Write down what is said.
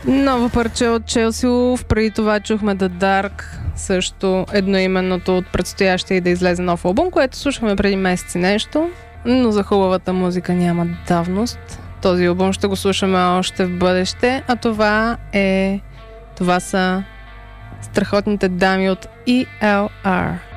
Ново парче от Челси Улф. Преди това чухме The Dark, също едноименното от предстоящия и да излезе нов албум, което слушахме преди месеци нещо, но за хубавата музика няма давност. Този албум ще го слушаме още в бъдеще, а това са страхотните дами от ELR.